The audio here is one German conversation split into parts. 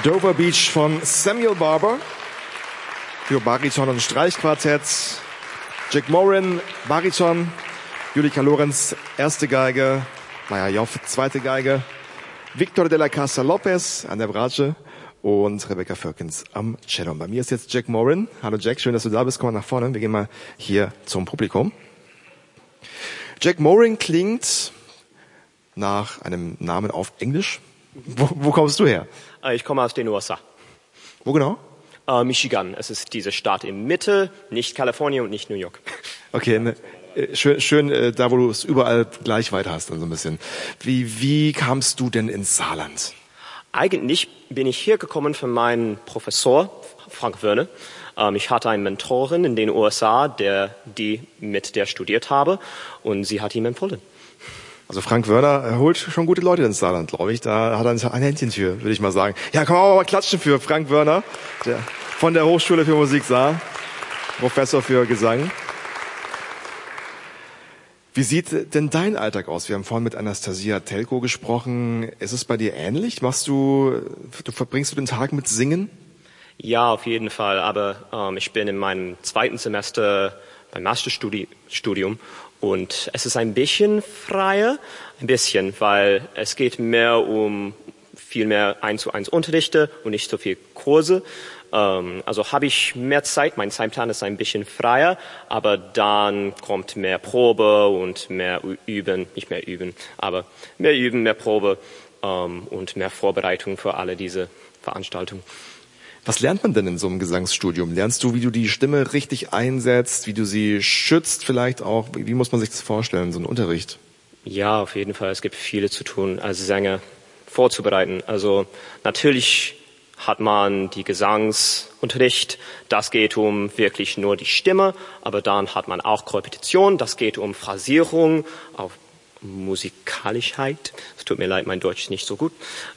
Dover Beach von Samuel Barber für Bariton und Streichquartett. Jack Morin, Bariton. Julika Lorenz, erste Geige. Maya Joff, zweite Geige. Victor de la Casa Lopez an der Bratsche und Rebecca Firkins am Cello. Und bei mir ist jetzt Jack Morin. Hallo Jack, schön, dass du da bist. Komm mal nach vorne. Wir gehen mal hier zum Publikum. Jack Morin klingt nach einem Namen auf Englisch. Wo kommst du her? Ich komme aus den USA. Wo genau? Michigan. Es ist diese Stadt in Mitte, nicht Kalifornien und nicht New York. Okay, ne, schön da, wo du es überall gleich weit hast, dann so ein bisschen. Wie kamst du denn ins Saarland? Eigentlich bin ich hier gekommen von meinem Professor, Frank Wörne. Ich hatte eine Mentorin in den USA, mit der studiert habe, und sie hat ihn empfohlen. Also Frank Wörner holt schon gute Leute ins Saarland, glaube ich. Da hat er ein Händchen für, würde ich mal sagen. Ja, kann man auch mal klatschen für Frank Wörner, von der Hochschule für Musik Saar, Professor für Gesang. Wie sieht denn dein Alltag aus? Wir haben vorhin mit Anastasia Telko gesprochen. Ist es bei dir ähnlich? Verbringst du den Tag mit Singen? Ja, auf jeden Fall. Aber ich bin in meinem zweiten Semester beim Masterstudium. Und es ist ein bisschen freier, weil es geht viel mehr 1:1 Unterrichte und nicht so viel Kurse. Also habe ich mehr Zeit, mein Zeitplan ist ein bisschen freier, aber dann kommt mehr Probe und mehr Üben, mehr Probe und mehr Vorbereitung für alle diese Veranstaltungen. Was lernt man denn in so einem Gesangsstudium? Lernst du, wie du die Stimme richtig einsetzt, wie du sie schützt vielleicht auch? Wie muss man sich das vorstellen, so ein Unterricht? Ja, auf jeden Fall. Es gibt viel zu tun, als Sänger vorzubereiten. Also natürlich hat man die Gesangsunterricht. Das geht um wirklich nur die Stimme. Aber dann hat man auch Korrepetition. Das geht um Phrasierung, auf Musikalischkeit. Es tut mir leid, mein Deutsch ist nicht so gut.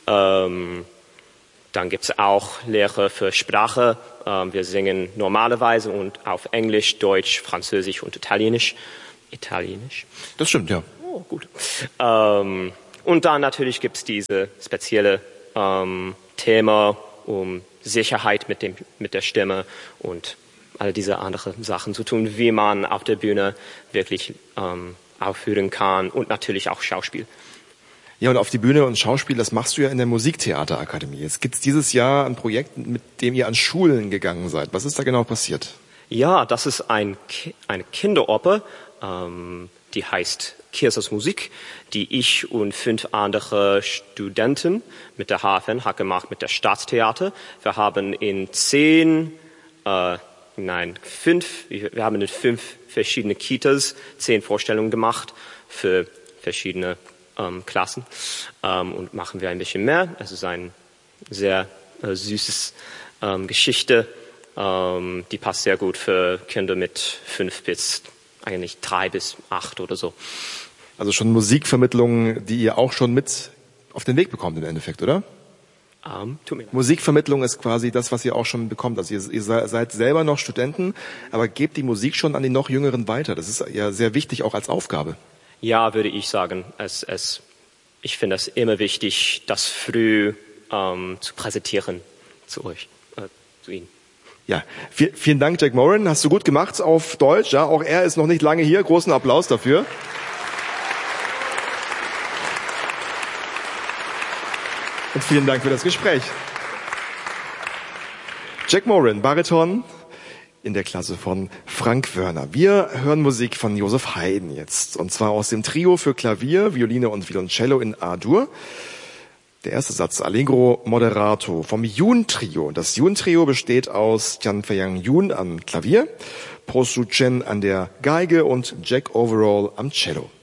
Dann gibt's auch Lehre für Sprache. Wir singen normalerweise und auf Englisch, Deutsch, Französisch und Italienisch. Das stimmt, ja. Oh, gut. Und dann natürlich gibt's diese spezielle Thema um Sicherheit mit der Stimme und all diese anderen Sachen zu tun, wie man auf der Bühne wirklich aufführen kann, und natürlich auch Schauspiel. Ja, und auf die Bühne und Schauspiel, das machst du ja in der Musiktheaterakademie. Jetzt gibt's dieses Jahr ein Projekt, mit dem ihr an Schulen gegangen seid. Was ist da genau passiert? Ja, das ist eine Kinderoper, die heißt Kirsas Musik, die ich und 5 andere Studenten mit der HFN hat gemacht, mit der Staatstheater. Wir haben in 5 verschiedene Kitas 10 Vorstellungen gemacht für verschiedene Klassen, und machen wir ein bisschen mehr. Es ist ein sehr süßes Geschichte, die passt sehr gut für Kinder mit 5 bis eigentlich 3 bis 8 oder so. Also schon Musikvermittlung, die ihr auch schon mit auf den Weg bekommt im Endeffekt, oder? Tut mir leid. Musikvermittlung ist quasi das, was ihr auch schon bekommt. Also ihr seid selber noch Studenten, aber gebt die Musik schon an die noch Jüngeren weiter. Das ist ja sehr wichtig, auch als Aufgabe. Ja, würde ich sagen. Ich finde es immer wichtig, das früh zu präsentieren zu euch, zu Ihnen. Ja, vielen Dank, Jack Morin. Hast du gut gemacht auf Deutsch. Ja, auch er ist noch nicht lange hier. Großen Applaus dafür. Und vielen Dank für das Gespräch. Jack Morin, Bariton in der Klasse von Frank Wörner. Wir hören Musik von Joseph Haydn jetzt. Und zwar aus dem Trio für Klavier, Violine und Violoncello in A-Dur. Der erste Satz, Allegro Moderato vom Yoon-Trio. Das Yoon-Trio besteht aus Chan Feyang Yoon am Klavier, Po Su Chen an der Geige und Jack Overall am Cello.